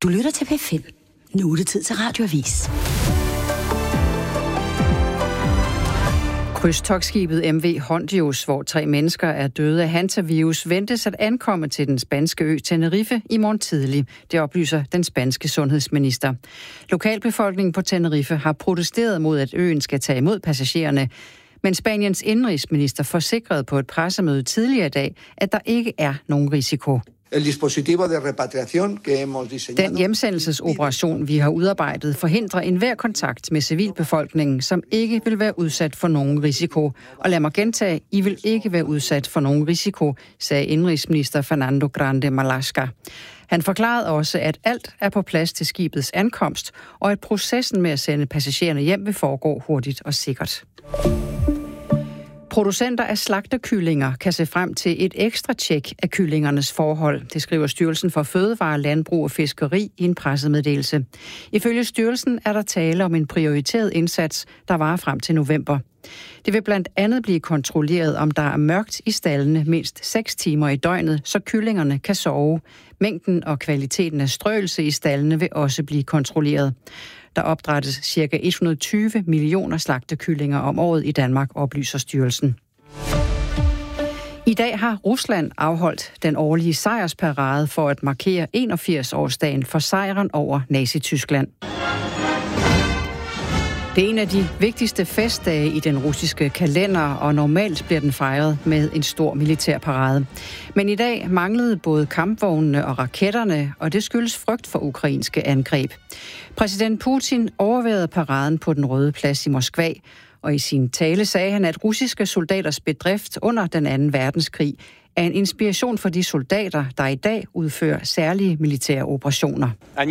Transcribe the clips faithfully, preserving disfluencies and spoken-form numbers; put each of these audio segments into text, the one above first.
Du lytter til P fem. Nu er det tid til Radioavis. Krydstogtskibet M V Hondius, hvor tre mennesker er døde af hantavirus, ventes at ankomme til den spanske ø Tenerife i morgen tidlig. Det oplyser den spanske sundhedsminister. Lokalbefolkningen på Tenerife har protesteret mod, at øen skal tage imod passagererne. Men Spaniens indenrigsminister forsikrede på et pressemøde tidligere i dag, at der ikke er nogen risiko. Den hjemsendelsesoperation, vi har udarbejdet, forhindrer enhver kontakt med civilbefolkningen, som ikke vil være udsat for nogen risiko. Og lad mig gentage, I vil ikke være udsat for nogen risiko, sagde indenrigsminister Fernando Grande Marlaska. Han forklarede også, at alt er på plads til skibets ankomst, og at processen med at sende passagererne hjem vil foregå hurtigt og sikkert. Producenter af slagtekyllinger kan se frem til et ekstra tjek af kyllingernes forhold. Det skriver Styrelsen for Fødevare, Landbrug og Fiskeri i en pressemeddelelse. Ifølge styrelsen er der tale om en prioriteret indsats, der varer frem til november. Det vil blandt andet blive kontrolleret, om der er mørkt i staldene mindst seks timer i døgnet, så kyllingerne kan sove. Mængden og kvaliteten af strøelse i staldene vil også blive kontrolleret. Der opdrættes ca. et hundrede og tyve millioner slagtekyllinger om året i Danmark, oplyser styrelsen. I dag har Rusland afholdt den årlige sejrsparade for at markere enogfirs-årsdagen for sejren over Nazi-Tyskland. Det er en af de vigtigste festdage i den russiske kalender, og normalt bliver den fejret med en stor militærparade. Men i dag manglede både kampvognene og raketterne, og det skyldes frygt for ukrainske angreb. Præsident Putin overværede paraden på den Røde Plads i Moskva, og i sin tale sagde han, at russiske soldaters bedrift under den anden verdenskrig er en inspiration for de soldater, der i dag udfører særlige militære operationer.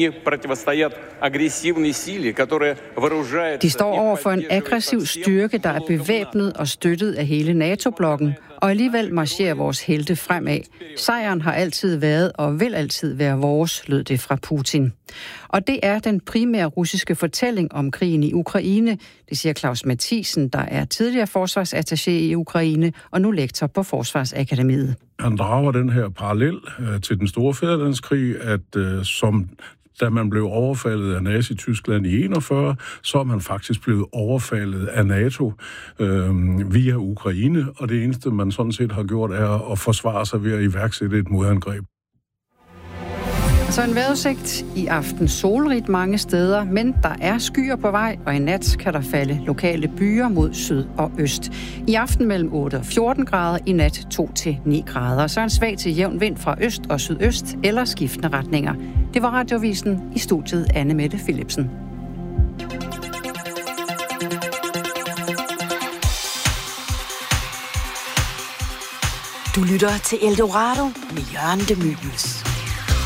De står over for en aggressiv styrke, der er bevæbnet og støttet af hele NATO-blokken, og alligevel marcherer vores helte fremad. Sejren har altid været og vil altid være vores, lød det fra Putin. Og det er den primære russiske fortælling om krigen i Ukraine, det siger Claus Mathisen, der er tidligere forsvarsattaché i Ukraine og nu lektor på Forsvarsakademiet. Han drager den her parallel øh, til den store fædrelandskrig, at øh, som da man blev overfaldet af Nazi-Tyskland i enogfyrre, så er man faktisk blevet overfaldet af NATO øh, via Ukraine, og det eneste, man sådan set har gjort, er at forsvare sig ved at iværksætte et modangreb. Så en vejrudsigt i aften solrigt mange steder, men der er skyer på vej, og i nat kan der falde lokale byer mod syd og øst. I aften mellem otte og fjorten grader, i nat to til ni grader. Så en svag til jævn vind fra øst og sydøst eller skiftende retninger. Det var Radioavisen, i studiet Anne Mette Philipsen. Du lytter til Eldorado med Jørgen de Mylius.